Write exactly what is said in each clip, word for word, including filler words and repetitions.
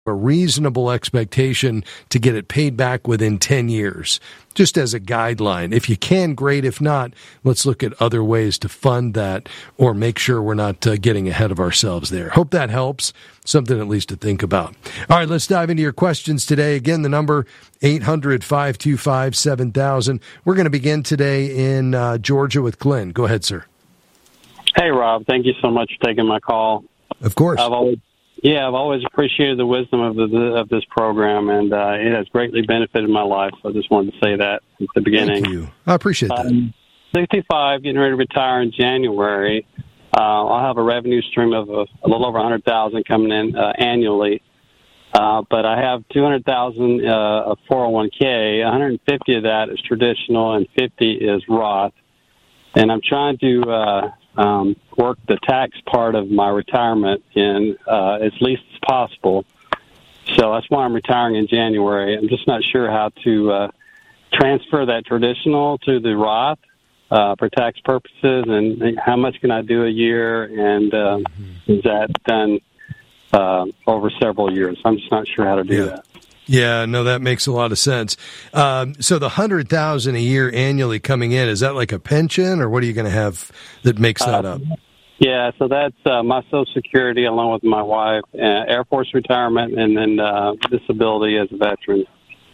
a reasonable expectation to get it paid back within ten years, just as a guideline. If you can, great. If not, let's look at other ways to fund that or make sure we're not uh, getting ahead of ourselves there. Hope that helps. Something at least to think about. All right, let's dive into your questions today. Again, the number eight hundred, five two five, seven thousand. We're going to begin today in uh, Georgia with Glenn. Go ahead, sir. Hey, Rob. Thank you so much for taking my call. Of course. I've always Yeah, I've always appreciated the wisdom of the, of this program, and uh, it has greatly benefited my life. So I just wanted to say that at the beginning. Thank you. I appreciate that. Um, sixty-five, getting ready to retire in January. Uh, I'll have a revenue stream of a, a little over one hundred thousand dollars coming in uh, annually. Uh, but I have two hundred thousand dollars uh, of four oh one k. one hundred fifty of that is traditional, and fifty is Roth. And I'm trying to uh, um, work the tax part of my retirement in uh, as least as possible. So that's why I'm retiring in January. I'm just not sure how to uh, transfer that traditional to the Roth uh, for tax purposes, and how much can I do a year, and uh, mm-hmm. is that done uh, over several years? I'm just not sure how to do yeah. that. Yeah, no, that makes a lot of sense. Um, so the hundred thousand a year annually coming in, is that like a pension, or what are you going to have that makes that uh, up? Yeah, so that's uh, my Social Security along with my wife, uh, Air Force retirement, and then uh, disability as a veteran.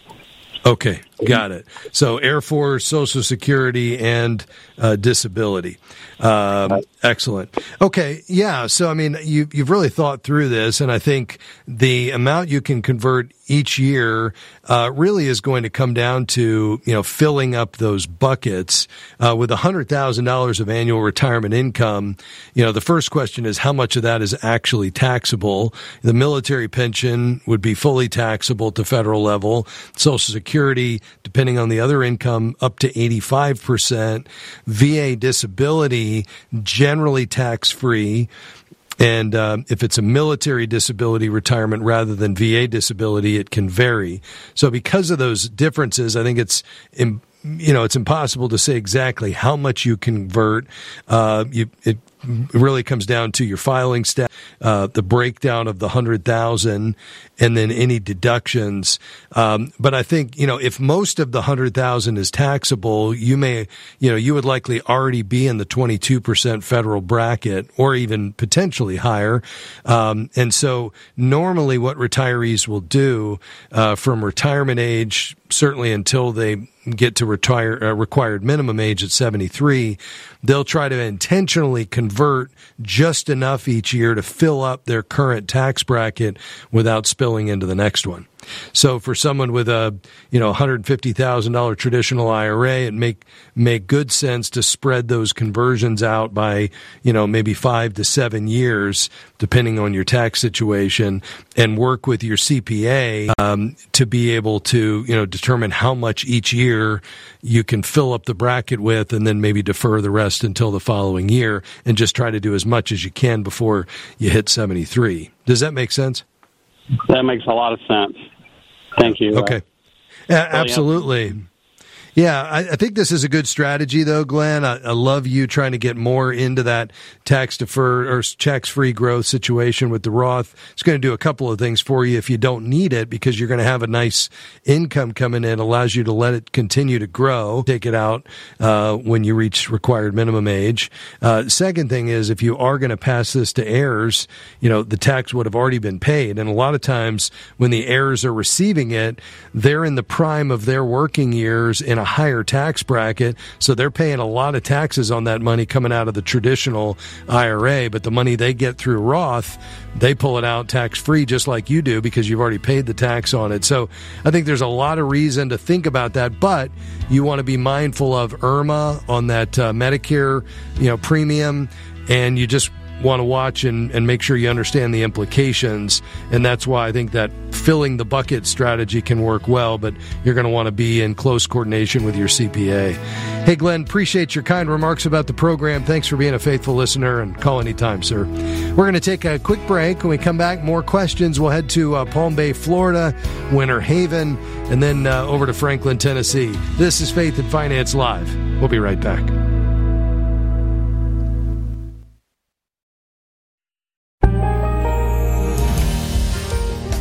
Okay, got it. So Air Force, Social Security, and uh, disability. Um, excellent. Okay, yeah. So I mean, you, you've really thought through this, and I think the amount you can convert each year uh, really is going to come down to, you know, filling up those buckets uh, with one hundred thousand dollars of annual retirement income. You know, the first question is how much of that is actually taxable. The military pension would be fully taxable to federal level. Social Security, depending on the other income, up to eighty-five percent. V A disability, generally tax-free. And um, if it's a military disability retirement rather than V A disability, it can vary. So because of those differences, I think it's, you know, it's impossible to say exactly how much you convert. Uh, you, it really comes down to your filing stat, uh, the breakdown of the hundred thousand, and then any deductions. Um, but I think, you know, if most of the hundred thousand is taxable, you may, you know, you would likely already be in the twenty-two percent federal bracket, or even potentially higher. Um, and so normally what retirees will do, uh, from retirement age, certainly until they get to retire, uh, required minimum age at seventy-three, they'll try to intentionally convert just enough each year to fill up their current tax bracket without spilling into the next one. So for someone with a, you know, one hundred fifty thousand dollars traditional I R A, it make make good sense to spread those conversions out by, you know, maybe five to seven years, depending on your tax situation, and work with your C P A um, to be able to, you know, determine how much each year you can fill up the bracket with, and then maybe defer the rest until the following year, and just try to do as much as you can before you hit seventy-three. Does that make sense? That makes a lot of sense. Thank you. Okay. Uh, absolutely. Yeah, I, I think this is a good strategy, though, Glenn. I, I love you trying to get more into that tax deferred or tax-free growth situation with the Roth. It's going to do a couple of things for you if you don't need it, because you're going to have a nice income coming in, allows you to let it continue to grow, take it out uh, when you reach required minimum age. Uh, second thing is, if you are going to pass this to heirs, you know, the tax would have already been paid. And a lot of times when the heirs are receiving it, they're in the prime of their working years in a higher tax bracket, so they're paying a lot of taxes on that money coming out of the traditional I R A, but the money they get through Roth, they pull it out tax-free just like you do, because you've already paid the tax on it. So I think there's a lot of reason to think about that, but you want to be mindful of I R M A on that uh, Medicare, you know, premium, and you just want to watch and, and make sure you understand the implications. And that's why I think that filling the bucket strategy can work well, but you're going to want to be in close coordination with your C P A. Hey, Glenn, appreciate your kind remarks about the program. Thanks for being a faithful listener, and call anytime, sir. We're going to take a quick break. When we come back, more questions. We'll head to uh, Palm Bay, Florida, Winter Haven, and then uh, over to Franklin, Tennessee. This is Faith and Finance Live. We'll be right back.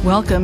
Welcome